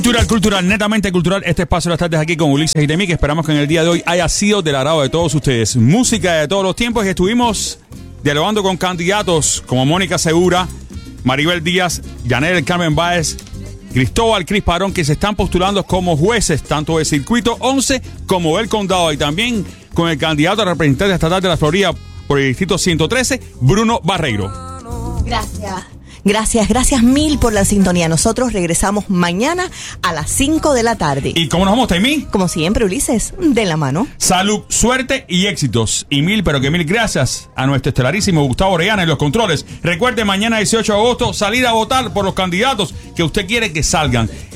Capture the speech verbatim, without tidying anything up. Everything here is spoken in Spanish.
Cultural, cultural, netamente cultural. Este espacio de las tardes aquí con Ulises y Demi, que esperamos que en el día de hoy haya sido del agrado de todos ustedes. Música de todos los tiempos, y estuvimos dialogando con candidatos como Mónica Segura, Maribel Díaz, Yanel El Carmen Báez, Cristóbal Cris Padrón, que se están postulando como jueces tanto del circuito once como del condado, y también con el candidato a representante estatal de la Florida por el distrito ciento trece, Bruno Barreiro. Gracias. Gracias, gracias mil por la sintonía. Nosotros regresamos mañana a las cinco de la tarde. ¿Y cómo nos vamos, Taimí? Como siempre, Ulises, de la mano. Salud, suerte y éxitos. Y mil, pero que mil gracias a nuestro estelarísimo Gustavo Orellana en los controles. Recuerde, mañana dieciocho de agosto, salir a votar por los candidatos que usted quiere que salgan.